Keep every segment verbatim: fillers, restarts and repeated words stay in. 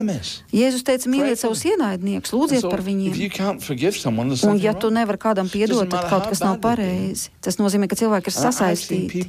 Jēzus teica, mīliet savus ienaidniekus, lūdziet par viņiem. Un ja tu nevari kādam piedot, tad kaut kas nav pareizi. Tas nozīmē, ka cilvēki ir sasaistīti.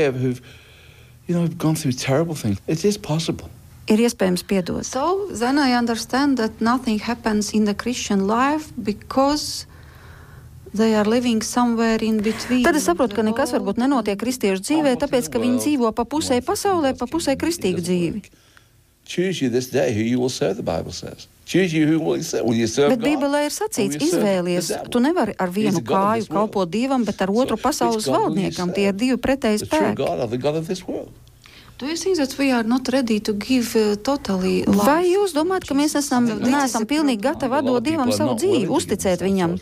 Ir iespējams piedot. So, then I understand that nothing happens in the Christian life because they are living somewhere in between. Tad es saprotu, ka nekas varbūt nenotiek kristiešu dzīvē, tāpēc, ka viņi dzīvo pa pusē pasaulē, pa pusē kristīgu dzīvi. Choose you this day who you will serve, the Bible says. Choose you who will serve. Will you serve Bet Bībelē ir sacīts, izvēlies. Tu nevari ar vienu kāju kalpot Dievam, bet ar otru pasaules valdniekam. Tie ir divi pretēji spēki. Do you think that we are not ready to give uh, totally life? Vai jūs domājat, ka mēs esam, neesam pilnīgi gatavi atdot Dievam savu dzīvi, uzticēt viņam?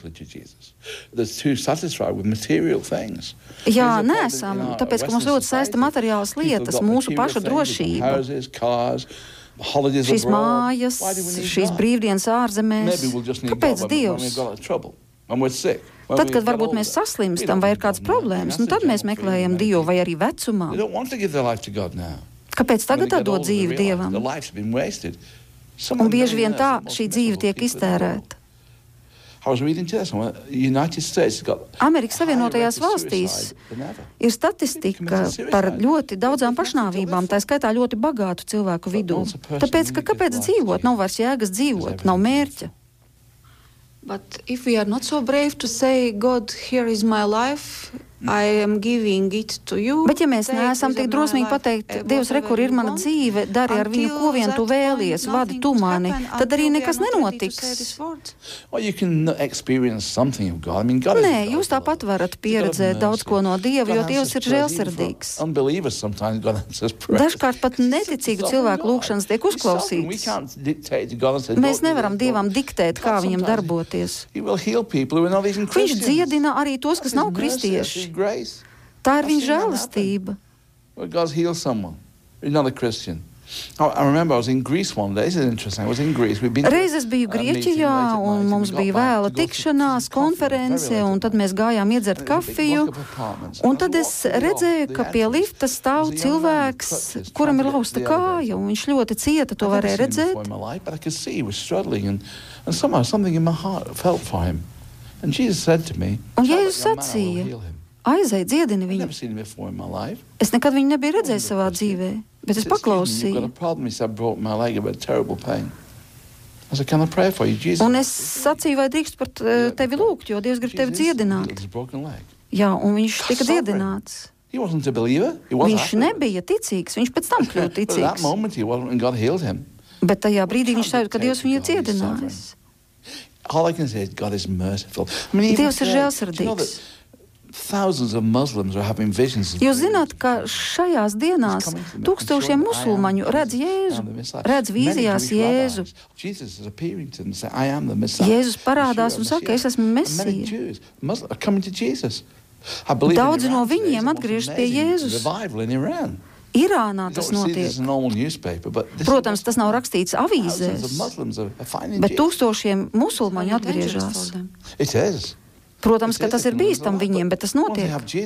Jā, neesam, tāpēc, ka mums ļoti saista materiālas lietas, mūsu pašu drošība. Šīs mājas, šīs brīvdienas ārzemēs. Kāpēc Dievs? Tad, kad varbūt mēs saslimstam vai ir kādas problēmas, nu tad mēs meklējam Dievu vai arī vecumā. Kāpēc tagad atdot dzīvi Dievam? Un bieži vien tā šī dzīve tiek iztērēta. Amerikas Savienotajās valstīs ir statistika par ļoti daudzām pašnāvībām, tā skaitā ļoti bagātu cilvēku vidū. Tāpēc, ka kāpēc dzīvot? Nav vairs jēgas dzīvot, nav mērķa. But if we are not so brave to say, God, here is my life, I am giving it to you. Bet ja mēs neesam tik drosmīgi pateikt, Dievs, re, kur ir mana dzīve, dari ar viņu, ko vien tu vēlies, vadi tu mani, tad arī nekas nenotiks. Nē, jūs tāpat varat pieredzēt daudz ko no Dieva, jo Dievs ir žēlsirdīgs. Dažkārt pat neticīgu cilvēku lūgšanas tiek uzklausītas. Mēs nevaram Dievam diktēt, kā viņam darboties. Viņš dziedina arī tos, kas nav kristieši. Tā ir viņa žēlastība. Reiz es biju Grieķijā, un mums bija vēla tikšanās, konference, un tad mēs gājām iedzert kafiju, un tad es redzēju, ka pie lifta stāv cilvēks, kuram ir lausta kāja, un viņš ļoti cieta, to varēja redzēt. Un Jēzus sacīja, aizej, dziedini viņu. Es nekad viņu nebiju redzējis savā dzīvē, bet es paklausīju. Un es sacīju, vai drīkst par tevi lūgt, jo Dievs grib tevi dziedināt. Jā, un viņš tika dziedināts. Viņš nebija ticīgs, viņš pēc tam kļūst ticīgs. Bet tajā brīdī viņš sajūt, ka Dievs viņu dziedinājis. Dievs ir žēlsirdīgs. Jūs zināt, ka šajās dienās tūkstošiem musulmaņu redz Jēzu, redz vīzijās Jēzu. Jēzus parādās un saka, es esmu Mesija. Daudzi no viņiem atgriežas pie Jēzus. Irānā tas notiek. Protams, tas nav rakstīts avīzēs, bet tūkstošiem musulmaņu atgriežas. Protams, ka tas ir bīstam viņiem, bet tas notiek.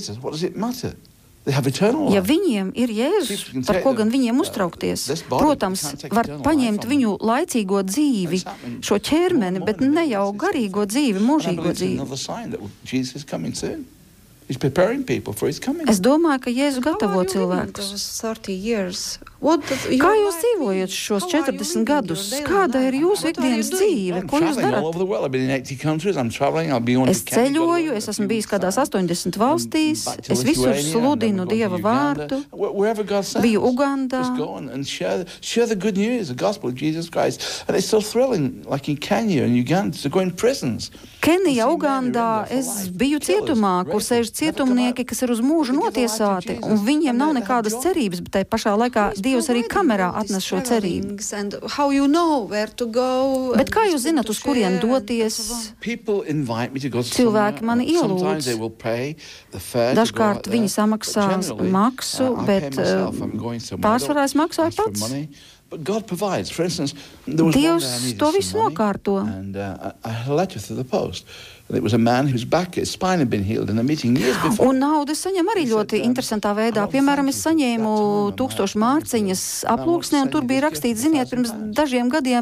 Ja viņiem ir Jēzus, par ko gan viņiem uztraukties? Protams, var paņemt viņu laicīgo dzīvi, šo ķermeni, bet ne jau garīgo dzīvi, mūžīgo dzīvi. Es domāju, ka Jēzus gatavo cilvēkus. Kā jūs dzīvojat šos četrdesmit gadus? Kāda ir jūsu ikdienas dzīve? Ko jūs darat? Es ceļoju, es esmu bijis kādās astoņdesmit valstīs, es visur sludinu Dieva vārdu, biju Ugandā. Kenijā, Ugandā, es biju cietumā, kur sēž cietumnieki, kas ir uz mūžu notiesāti, un viņiem nav nekādas cerības, bet tai pašā laikā Dievs arī kamerā atnes šo cerību. Bet kā jūs zināt, uz kurien doties? Cilvēki mani ielūdz. Dažkārt viņi samaksā maksu, bet pārsvarā es maksāju pats. Dievs to visu nokārto. And, uh, I had a letter through the post. It was a man whose back, his spine had been healed in a meeting years before. Un naudu saņem arī ļoti interesantā veidā. Piemēram, es saņēmu tūkstošu mārciņas aploksnē, un tur bija rakstīts, ziniet, pirms dažiem gadiem